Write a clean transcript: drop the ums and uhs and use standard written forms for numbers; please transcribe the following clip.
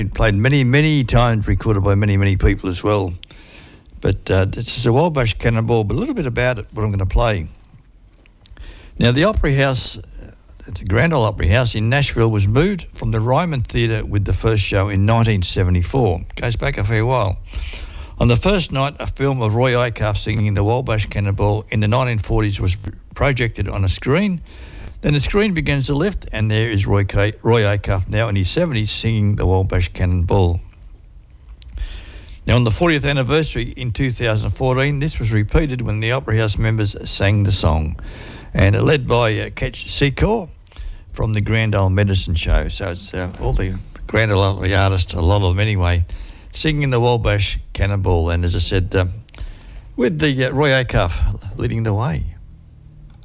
It played many times, recorded by many people as well. But this is a Wabash Cannonball, but a little bit about it, what I'm going to play. Now, the Opry House, the Grand Ole Opry House in Nashville, was moved from the Ryman Theatre with the first show in 1974. Goes back a fair while. On the first night, a film of Roy Acuff singing the Wabash Cannonball in the 1940s was projected on a screen. Then the screen begins to lift, and there is Roy Acuff, now in his 70s, singing the Wabash Cannonball. Now, on the 40th anniversary in 2014, this was repeated when the Opry House members sang the song, and led by Ketch Secor from the Grand Ole Medicine Show. So it's all the Grand Ole Opry artists, a lot of them anyway, singing the Wabash Cannonball, and as I said, with the Roy Acuff leading the way.